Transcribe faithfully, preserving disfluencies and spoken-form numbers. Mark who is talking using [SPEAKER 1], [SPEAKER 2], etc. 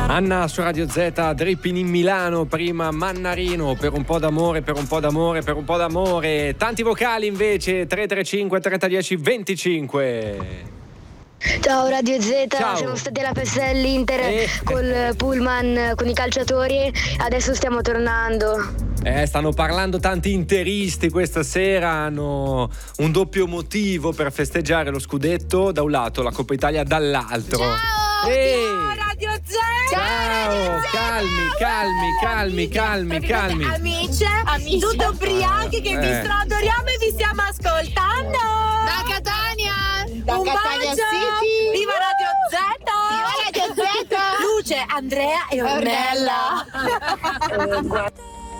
[SPEAKER 1] Anna su Radio Z, Dripping in Milano, prima Mannarino, per un po' d'amore, per un po' d'amore, per un po' d'amore. Tanti vocali invece, tre tre cinque trenta dieci venticinque.
[SPEAKER 2] Ciao Radio Z,
[SPEAKER 1] Ciao.
[SPEAKER 2] siamo stati alla festa dell'Inter
[SPEAKER 1] Eh.
[SPEAKER 2] col pullman con i calciatori, adesso stiamo tornando.
[SPEAKER 1] Eh, stanno parlando tanti interisti questa sera, hanno un doppio motivo per festeggiare lo scudetto, da un lato la Coppa Italia, dall'altro.
[SPEAKER 3] Ciao,
[SPEAKER 1] Ehi.
[SPEAKER 3] Radio Z!
[SPEAKER 1] Ciao, calmi, calmi, calmi, calmi, calmi.
[SPEAKER 3] Amici, amici, tutto ubriachi che
[SPEAKER 1] Eh.
[SPEAKER 3] vi stradoriamo e vi stiamo ascoltando!
[SPEAKER 4] Da Catania!
[SPEAKER 3] Da Un
[SPEAKER 4] Catania
[SPEAKER 3] bacio!
[SPEAKER 4] City!
[SPEAKER 3] Viva Radio Z!
[SPEAKER 4] Viva Radio Z!
[SPEAKER 3] Luce, Andrea e Ornella!